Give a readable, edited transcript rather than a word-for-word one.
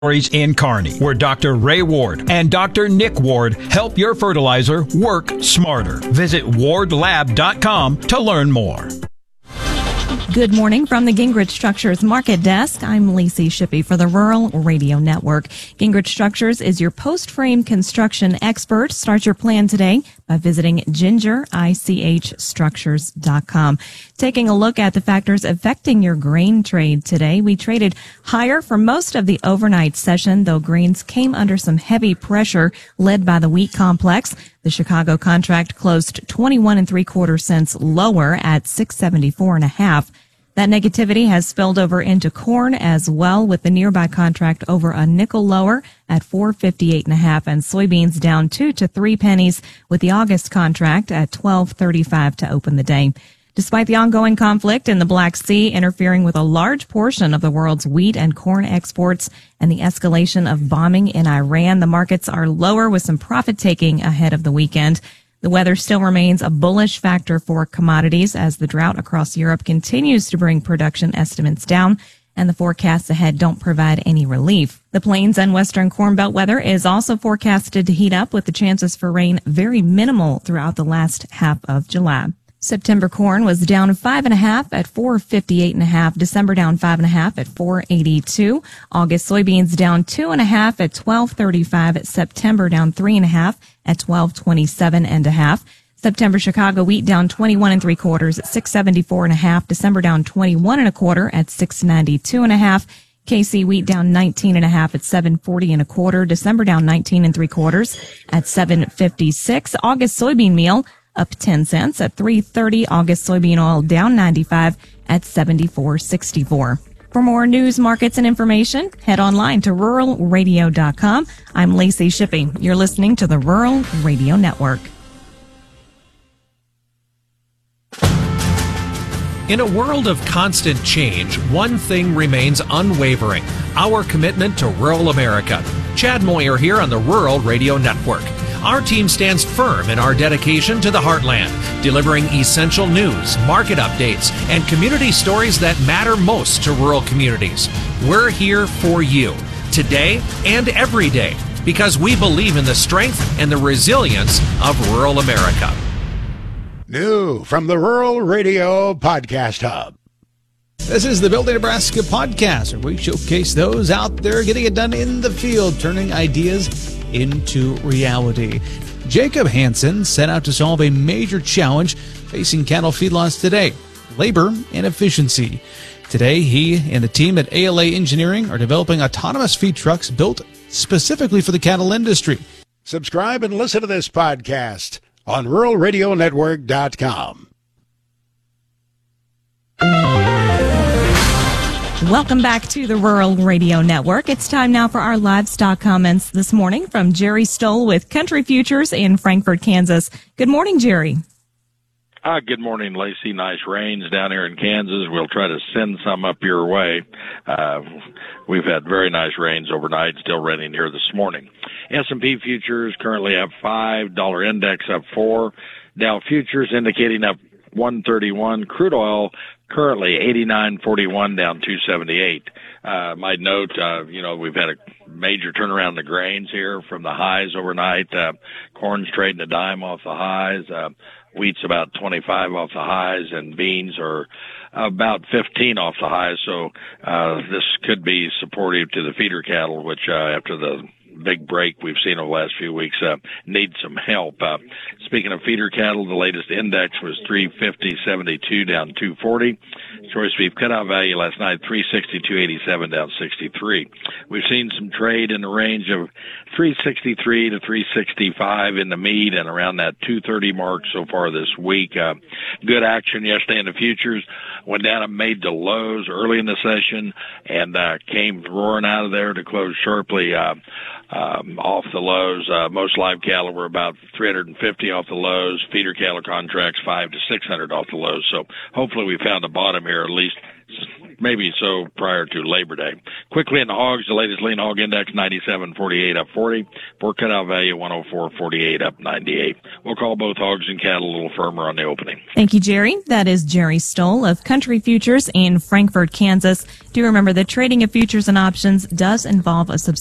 in Kearney, where Dr. Ray Ward and Dr. Nick Ward help your fertilizer work smarter. Visit wardlab.com to learn more. Good morning from the Gingrich Structures Market Desk. I'm Lacey Shippey for the Rural Radio Network. Gingrich Structures is your post-frame construction expert. Start your plan today by visiting gingerichstructures.com. Taking a look at the factors affecting your grain trade today, we traded higher for most of the overnight session, though grains came under some heavy pressure led by the wheat complex. The Chicago contract closed 21 3/4 cents lower at 674.5. That negativity has spilled over into corn as well, with the nearby contract over a nickel lower at 458.5, and soybeans down 2 to 3 pennies, with the August contract at 12.35 to open the day. Despite the ongoing conflict in the Black Sea interfering with a large portion of the world's wheat and corn exports and the escalation of bombing in Iran, the markets are lower with some profit taking ahead of the weekend. The weather still remains a bullish factor for commodities as the drought across Europe continues to bring production estimates down, and the forecasts ahead don't provide any relief. The Plains and Western Corn Belt weather is also forecasted to heat up, with the chances for rain very minimal throughout the last half of July. September corn was down 5.5 at 458.5. December down 5.5 at 482. August soybeans down 2.5 at 1235. September down 3.5 at 1227.5. September Chicago wheat down 21 3/4 at 674.5. December down 21 1/4 at 692.5. KC wheat down 19.5 at 740 1/4. December down 19 3/4 at 756. August soybean meal up 10 cents at 3.30. August soybean oil down 95 at 74.64. For more news, markets, and information, head online to ruralradio.com. I'm Lacey Shippey. You're listening to the Rural Radio Network. In a world of constant change, one thing remains unwavering: our commitment to rural America. Chad Moyer here on the Rural Radio Network. Our team stands firm in our dedication to the heartland, delivering essential news, market updates, and community stories that matter most to rural communities. We're here for you, today and every day, because we believe in the strength and the resilience of rural America. New from the Rural Radio Podcast Hub. This is the Building Nebraska podcast, where we showcase those out there getting it done in the field, turning ideas into reality. Jacob Hansen set out to solve a major challenge facing cattle feedlots today: labor and efficiency. Today, he and the team at ALA Engineering are developing autonomous feed trucks built specifically for the cattle industry. Subscribe and listen to this podcast on ruralradionetwork.com. Welcome back to the Rural Radio Network. It's time now for our livestock comments this morning from Jerry Stoll with Country Futures in Frankfort, Kansas. Good morning, Jerry. Good morning, Lacey. Nice rains down here in Kansas. We'll try to send some up your way. We've had very nice rains overnight, still raining here this morning. S&P futures currently up $5, index up 4. Dow futures indicating up 131. Crude oil currently 89.41, down 278. Might note, we've had a major turnaround in the grains here from the highs overnight. Corn's trading a dime off the highs. Wheat's about 25 off the highs, and beans are about 15 off the highs. So this could be supportive to the feeder cattle, which after the big break we've seen over the last few weeks need some help. Speaking of feeder cattle, the latest index was 350.72, down 240. Choice beef cutout value last night 362.87, down 63. We've seen some trade in the range of 363 to 365 in the meat and around that 230 mark so far this week. Good action yesterday in the futures. Went down and made the lows early in the session and came roaring out of there to close sharply off the lows. Most live cattle were about 350 off the lows. Feeder cattle contracts 500 to 600 off the lows. So hopefully we found a bottom here, at least maybe so prior to Labor Day. Quickly in the hogs, the latest lean hog index 97.48 up 40. Pork cutout value 104.48 up 98. We'll call both hogs and cattle a little firmer on the opening. Thank you, Jerry. That is Jerry Stoll of Country Futures in Frankfort, Kansas. Do remember that trading of futures and options does involve a substantial